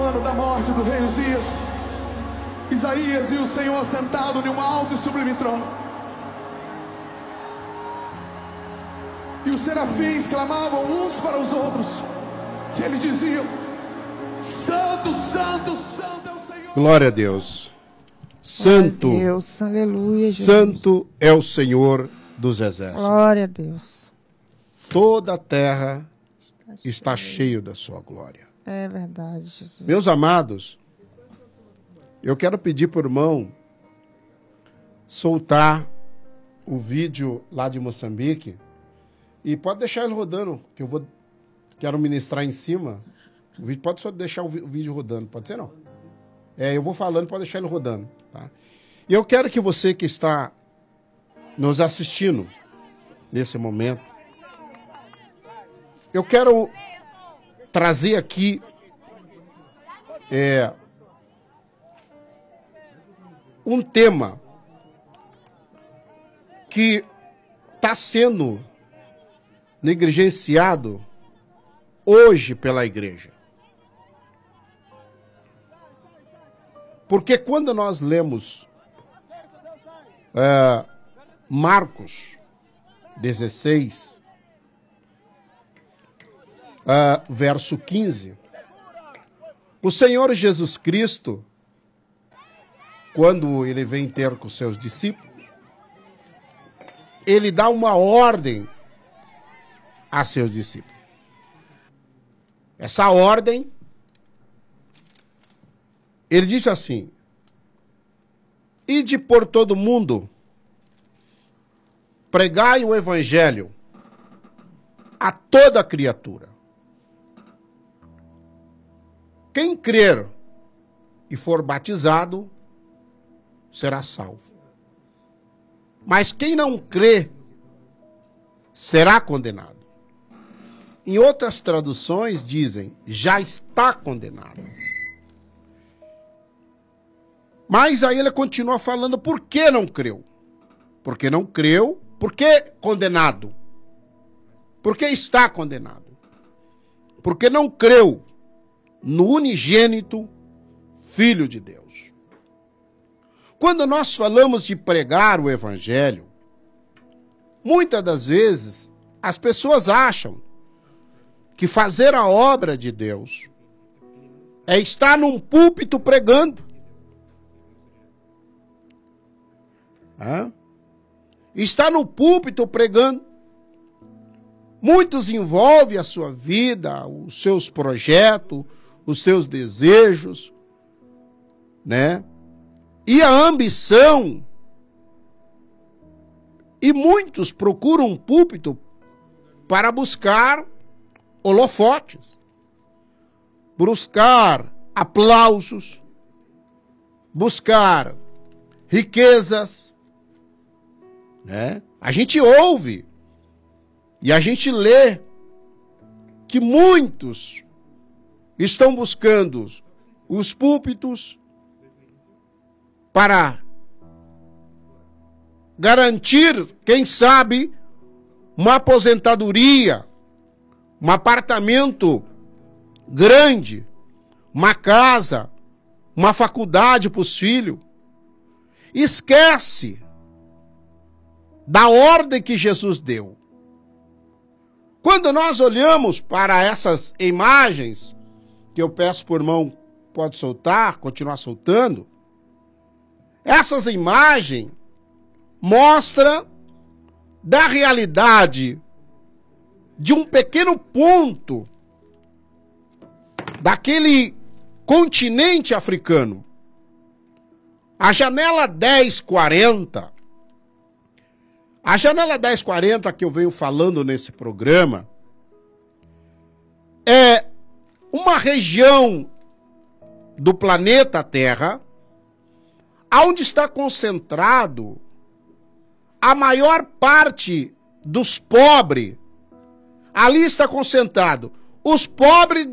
ano da morte do rei Uzias, Isaías e o Senhor assentado em um alto e sublime trono. E os serafins clamavam uns para os outros, que eles diziam: Santo, Santo, Santo é o Senhor. Glória a Deus. Santo, Glória a Deus. Aleluia, Jesus. Santo é o Senhor dos exércitos. Glória a Deus. Toda a terra está cheia da sua glória. É verdade, Jesus. Meus amados, eu quero pedir para o irmão soltar o vídeo lá de Moçambique e pode deixar ele rodando, que eu quero ministrar em cima. O vídeo, pode só deixar o vídeo rodando, pode ser não? Eu vou falando, pode deixar ele rodando. Tá? E eu quero que você que está nos assistindo nesse momento, eu quero trazer aqui um tema que está sendo negligenciado hoje pela igreja. Porque quando nós lemos Marcos 16, verso 15, o Senhor Jesus Cristo, quando ele vem ter com seus discípulos, ele dá uma ordem a seus discípulos. Essa ordem, ele disse assim: ide por todo mundo, pregai o evangelho a toda criatura. Quem crer e for batizado será salvo. Mas quem não crê será condenado. Em outras traduções dizem, já está condenado. Mas aí ele continua falando por que não creu. Porque não creu, por que condenado? Porque está condenado. Porque não creu no unigênito Filho de Deus. Quando nós falamos de pregar o evangelho, muitas das vezes as pessoas acham que fazer a obra de Deus é estar num púlpito pregando. Estar no púlpito pregando. Muitos envolvem a sua vida, os seus projetos, os seus desejos, né? E a ambição. E muitos procuram um púlpito para buscar holofotes, buscar aplausos, buscar riquezas, né? A gente ouve e a gente lê que muitos estão buscando os púlpitos para garantir, quem sabe, uma aposentadoria, um apartamento grande, uma casa, uma faculdade para os filhos. Esquece da ordem que Jesus deu. Quando nós olhamos para essas imagens, que eu peço para o irmão, pode soltar, continuar soltando, essas imagens mostram da realidade de um pequeno ponto daquele continente africano. A janela 1040, que eu venho falando nesse programa, é uma região do planeta Terra onde está concentrado a maior parte dos pobres. Ali está concentrado os pobres